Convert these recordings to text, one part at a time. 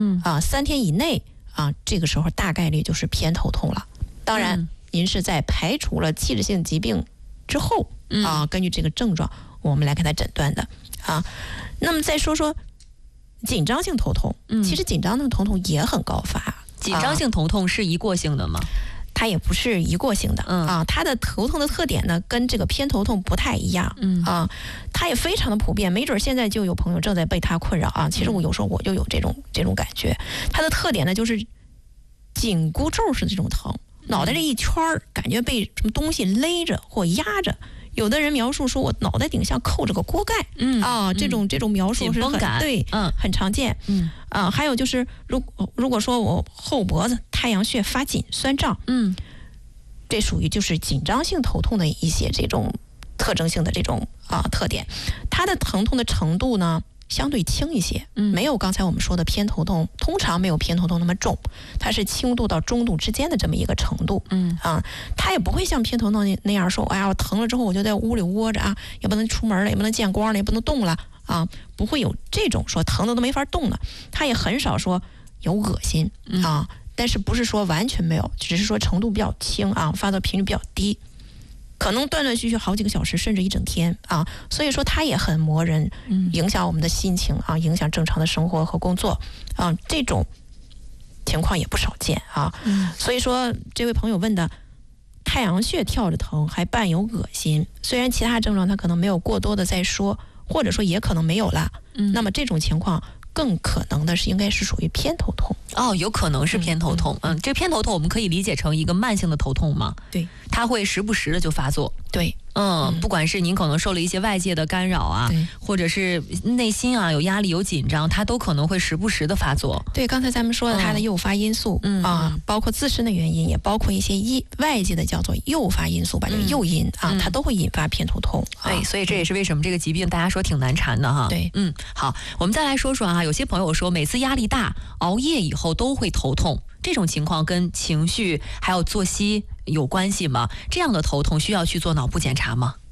3天以内这个时候大概率就是偏头痛了。当然，您是在排除了器质性疾病之后根据这个症状我们来给他诊断的那么再说说紧张性头痛，其实紧张性头痛也很高发。 紧张性头痛是一过性的吗？ 它也不是一过性的它的头痛的特点呢跟这个偏头痛不太一样它也非常的普遍，没准现在就有朋友正在被它困扰其实我有时候我就有这种感觉。它的特点呢就是紧箍咒式的这种疼，脑袋这一圈感觉被什么东西勒着或压着。有的人描述说我脑袋顶像扣着个锅盖这种描述是很常见还有就是如果说我后脖子太阳穴发紧酸胀这属于就是紧张性头痛的一些这种特征性的这种特点。它的疼痛的程度呢相对轻一些没有刚才我们说的偏头痛，通常没有偏头痛那么重，它是轻度到中度之间的这么一个程度它也不会像偏头痛那样说我疼了之后我就在屋里窝着也不能出门了，也不能见光了，也不能动了不会有这种说疼的都没法动了。它也很少说有恶心但是不是说完全没有，只是说程度比较轻发作频率比较低，可能断断续续好几个小时甚至一整天所以说它也很磨人影响我们的心情影响正常的生活和工作这种情况也不少见所以说这位朋友问的太阳穴跳着疼还伴有恶心，虽然其他症状他可能没有过多的在说，或者说也可能没有了那么这种情况更可能的是应该是属于偏头痛有可能是偏头痛这偏头痛我们可以理解成一个慢性的头痛吗？ 对， 它会时不时的就发作。 对不管是您可能受了一些外界的干扰或者是内心有压力有紧张，它都可能会时不时的发作。 对，刚才咱们说的它的诱发因素包括自身的原因，也包括一些外界的叫做诱发因素吧，这个诱因它都会引发偏头痛对，所以这也是为什么这个疾病大家说挺难缠的对好，我们再来说说有些朋友说每次压力大熬夜以后都会头痛，这种情况跟情绪还有作息有关系吗？这样的头痛需要去做脑部检查吗？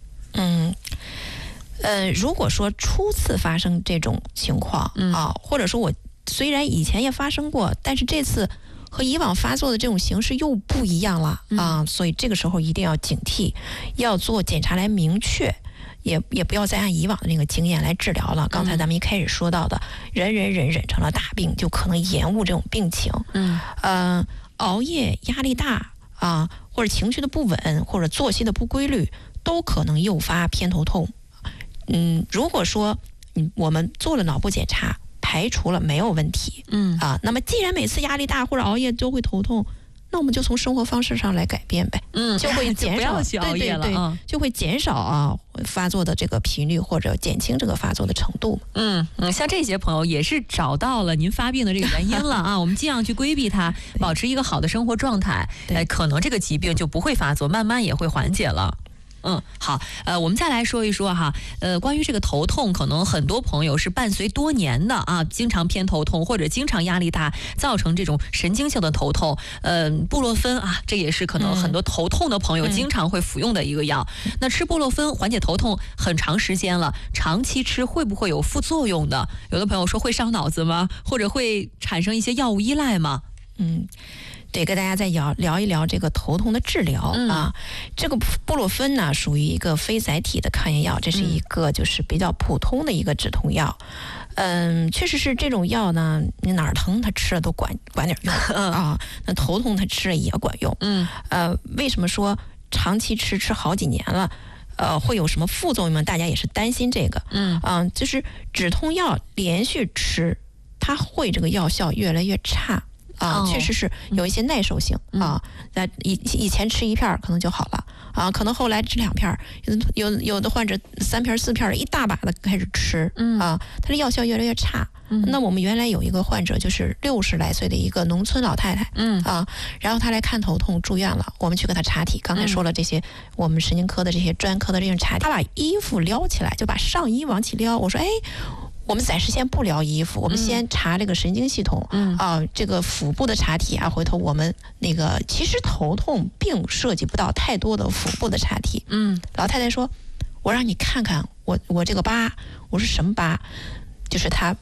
如果说初次发生这种情况或者说我虽然以前也发生过，但是这次和以往发作的这种形式又不一样了所以这个时候一定要警惕，要做检查来明确，也不要再按以往的那个经验来治疗了。刚才咱们一开始说到的忍成了大病，就可能延误这种病情熬夜压力大或者情绪的不稳或者作息的不规律都可能诱发偏头痛如果说我们做了脑部检查排除了没有问题那么既然每次压力大或者熬夜都会头痛，那我们就从生活方式上来改变呗就会减少不要去熬夜了就会减少发作的这个频率或者减轻这个发作的程度像这些朋友也是找到了您发病的这个原因了我们尽量去规避它，保持一个好的生活状态可能这个疾病就不会发作，慢慢也会缓解了。好，我们再来说一说关于这个头痛，可能很多朋友是伴随多年的经常偏头痛或者经常压力大，造成这种神经性的头痛。布洛芬这也是可能很多头痛的朋友经常会服用的一个药。那吃布洛芬缓解头痛很长时间了，长期吃会不会有副作用的？有的朋友说会伤脑子吗？或者会产生一些药物依赖吗？ 对，跟大家再聊一聊这个头痛的治疗这个布洛芬呢属于一个非载体的抗炎药，这是一个就是比较普通的一个止痛药确实是这种药呢，你哪儿疼它吃了都管点用那头痛它吃了也管用为什么说长期吃好几年了会有什么副作用吗？大家也是担心这个就是止痛药连续吃它会这个药效越来越差确实是有一些耐受性以前吃1片可能就好了可能后来吃2片，有的患者3片4片一大把的开始吃它的药效越来越差那我们原来有一个患者就是60来岁的一个农村老太太然后她来看头痛住院了，我们去给她查体，刚才说了这些我们神经科的这些专科的这种查体，她把衣服撩起来，就把上衣往起撩，我说我们暂时先不聊衣服，我们先查这个神经系统这个腹部的查体回头我们那个其实头痛并涉及不到太多的腹部的查体老太太说我让你看看我这个疤，我说什么疤？就是她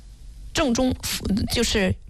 正中就是